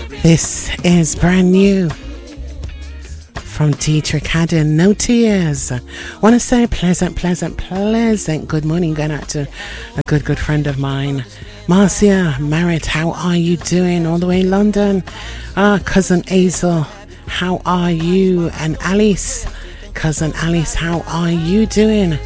This is brand new from Dietrich Haddon, No Tears. Want to say pleasant good morning going out to a good friend of mine, Marcia Merritt. How are you doing? All the way in London. Cousin Hazel, how are you? And Alice, cousin Alice, how are you doing?